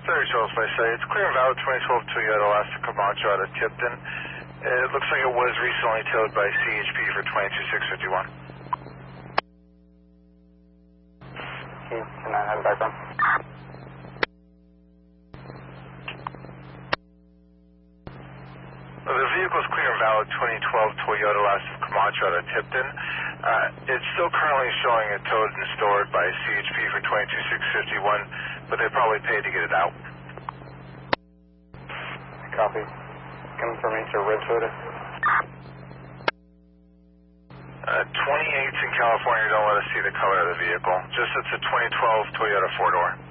Charles, if I say it's clear and valid 2012 Toyota Elastic Camacho out of Tipton. It looks like it was recently towed by CHP for 22651. Can I have it back on? The vehicle is clear and valid 2012 Toyota Elastic Camacho out of Tipton. It's still currently showing it towed and stored by CHP for 22651, but they probably paid to get it out. Copy. Confirming to Ridgewood. 28s in California don't let us see the color of the vehicle. Just it's a 2012 Toyota 4-door.